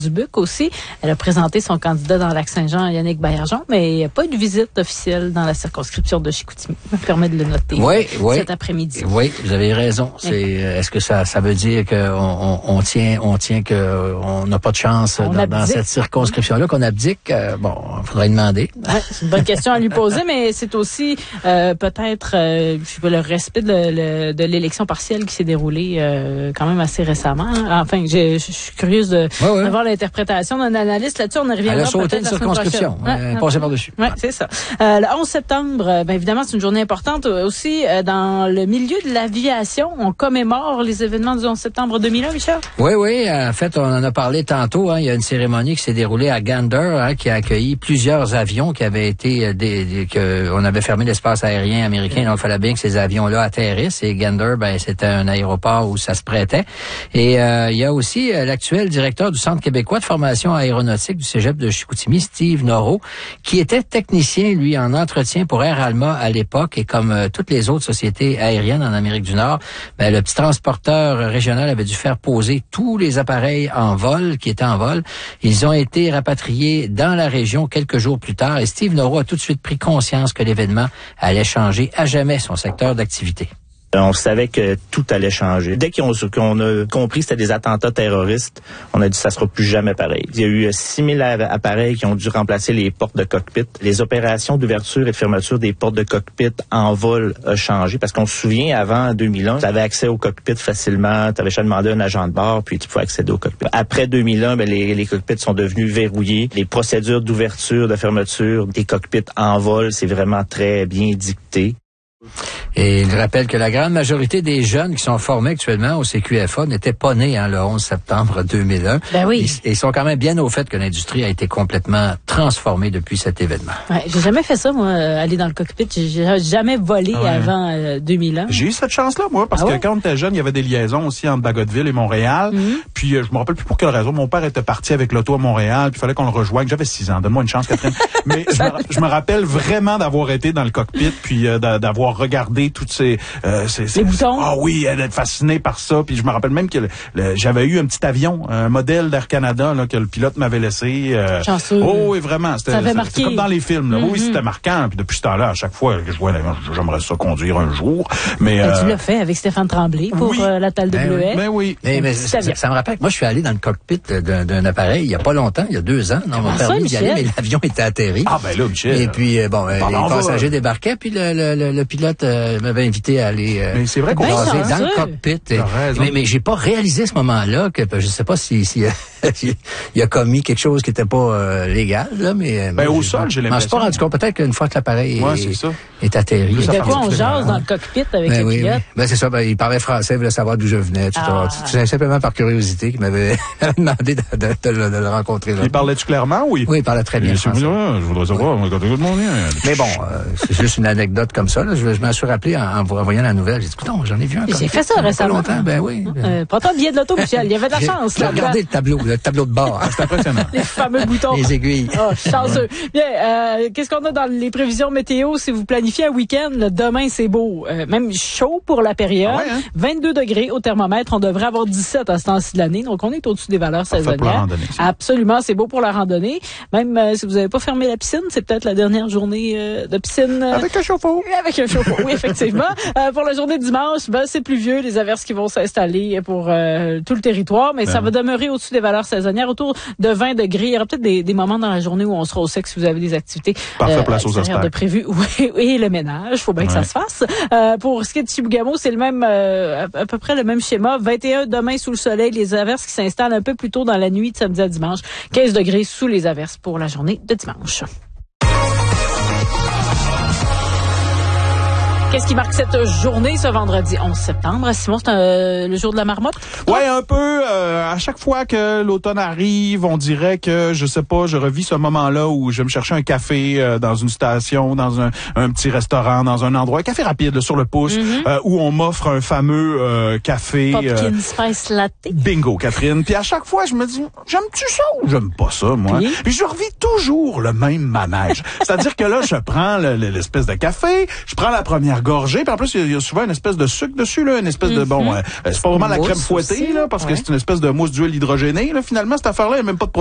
Dubuc aussi. Elle a présenté son candidat dans Lac-Saint-Jean, Yannick Baillargeon, mais il n'y a pas eu de visite officielle dans la circonscription de Chicoutimi. Ça me permet de le noter cet après-midi. Oui, vous avez raison. Est-ce que ça veut dire qu'on tient qu'on n'a pas de chance dans cette circonscription-là, qu'on abdique? Bon, il faudrait demander. Ouais, c'est une bonne question à lui poser, mais c'est aussi peut-être le respect de l'élection partielle qui s'est déroulée quand même assez récemment. Enfin, je suis curieuse d'avoir l'interprétation d'un analyste là-dessus. On y reviendra. Elle a sauté une circonscription. Passé par-dessus. Oui, c'est ça. Le 11 septembre, évidemment, c'est une journée importante aussi dans le milieu de l'aviation. On commémore les événements du 11 septembre 2001, Michel? Oui. En fait, on en a parlé tantôt. Il y a une cérémonie qui s'est déroulée à Gander, qui a accueilli plusieurs avions qui avaient été on avait fermé l'espace aérien américain, donc il fallait bien que ces avions-là atterrissent. Et Gander, c'était un aéroport où ça se prêtait. Et il y a aussi l'actuel directeur du Centre québécois de formation aéronautique du Cégep de Chicoutimi, Steve Norreau, qui était technicien, lui, en entretien pour Air Alma à l'époque. Et comme toutes les autres sociétés aériennes en Amérique du Nord, le petit transporteur régional avait dû faire poser tous les appareils qui étaient en vol. Ils ont été rapatriés dans la région quelques jours plus tard. Et Steve Norreau a tout de suite pris conscience que l'événement allait changer à jamais son secteur d'activité. On savait que tout allait changer. Dès qu'on a compris que c'était des attentats terroristes, on a dit ça sera plus jamais pareil. Il y a eu 6000 appareils qui ont dû remplacer les portes de cockpit. Les opérations d'ouverture et de fermeture des portes de cockpit en vol ont changé parce qu'on se souvient, avant 2001, tu avais accès au cockpit facilement, tu avais juste demandé un agent de bord puis tu pouvais accéder au cockpit. Après 2001, les cockpits sont devenus verrouillés. Les procédures d'ouverture, de fermeture des cockpits en vol, c'est vraiment très bien dicté. Et il rappelle que la grande majorité des jeunes qui sont formés actuellement au CQFA n'étaient pas nés le 11 septembre 2001. Ben oui. Ils sont quand même bien au fait que l'industrie a été complètement transformée depuis cet événement. Ouais, j'ai jamais fait ça, moi, aller dans le cockpit. J'ai jamais volé avant 2001. J'ai eu cette chance-là, moi, parce que quand on était jeune, il y avait des liaisons aussi entre Bagotville et Montréal. Puis je me rappelle plus pour quelle raison. Mon père était parti avec l'auto à Montréal, puis il fallait qu'on le rejoigne. J'avais 6 ans. Donne-moi une chance, Catherine. Mais je me rappelle vraiment d'avoir été dans le cockpit, puis d'avoir regardé toutes ces boutons. Ah oui, elle est fascinée par ça. Puis je me rappelle même que j'avais eu un petit avion, un modèle d'Air Canada que le pilote m'avait laissé. Chanceux. Oh oui, vraiment. C'était comme dans les films. Là. Oui, c'était marquant. Puis depuis ce temps-là, à chaque fois que je vois l'avion, j'aimerais ça conduire un jour. Mais tu l'as fait avec Stéphane Tremblay pour la Talle de Bleuet. Ben oui. Mais ça me rappelle que moi, je suis allé dans le cockpit d'un appareil il y a pas longtemps, il y a 2 ans. On m'a permis d'y aller, mais l'avion était atterri. Ah ben là, Michel. Et puis les passagers débarquaient, puis le pilote m'avait invité à aller mais c'est vrai qu'on dans le cockpit. Mais j'ai pas réalisé à ce moment-là que je sais pas s'il a commis quelque chose qui était pas légal là, mais au sol, j'ai l'impression. Je suis pas rendu compte, peut-être qu'une fois que l'appareil est atterri. De quoi on jase dans le cockpit avec le pilote? C'est ça, il parlait français, il voulait savoir d'où je venais, etc. C'est simplement par curiosité qu'il m'avait demandé de le rencontrer là. Il parlait-tu clairement, oui? Oui, il parlait très bien français. Je voudrais savoir mon lien. Mais bon, c'est juste une anecdote comme ça là. Je m'en suis rappelé en voyant la nouvelle. J'ai dit, écoute, j'en ai vu un. J'ai fait ça récemment. Longtemps, oui. Prends-toi un billet de l'auto, Michel. Il y avait de la chance. J'ai regardé le tableau de bord. C'est impressionnant. Les fameux boutons. Les aiguilles. Oh, chanceux. Bien, qu'est-ce qu'on a dans les prévisions météo? Si vous planifiez un week-end, demain, c'est beau. Même chaud pour la période. 22 degrés au thermomètre. On devrait avoir 17 à ce temps-ci de l'année. Donc, on est au-dessus des valeurs saisonnières. Pour la randonnée, absolument. C'est beau pour la randonnée. Même si vous n'avez pas fermé la piscine, c'est peut-être la dernière journée de piscine. Avec un chauffe-eau. Avec un chauffe-eau, oui, effectivement. Pour la journée de dimanche, c'est pluvieux. Les averses qui vont s'installer pour tout le territoire. Mais ça va demeurer au-dessus des valeurs saisonnières, autour de 20 degrés. Il y aura peut-être des moments dans la journée où on sera au sec si vous avez des activités. Parfait, place aux aspects. De prévu. Oui, et le ménage. Faut bien que ça se fasse. Pour ce qui est de Chibougamau, c'est le même, à peu près le même schéma. 21 demain sous le soleil. Les averses qui s'installent un peu plus tôt dans la nuit de samedi à dimanche. 15 degrés sous les averses pour la journée de dimanche. Qu'est-ce qui marque cette journée, ce vendredi 11 septembre? Simon, c'est le jour de la marmotte? Ouais, un peu. À chaque fois que l'automne arrive, on dirait que, je sais pas, je revis ce moment-là où je vais me chercher un café dans une station, dans un petit restaurant, dans un endroit, un café rapide là, sur le pouce, où on m'offre un fameux café... Pumpkin Spice Latte. Bingo, Catherine. Puis à chaque fois, je me dis, j'aime-tu ça ou j'aime pas ça, moi? Puis je revis toujours le même manège. C'est-à-dire que là, je prends l'espèce de café, je prends la première regorger. Puis en plus, il y a souvent une espèce de sucre dessus, là, une espèce de c'est pas vraiment la crème fouettée, là, parce que c'est une espèce de mousse d'huile hydrogénée, là, finalement, cette affaire-là, il n'y a même pas de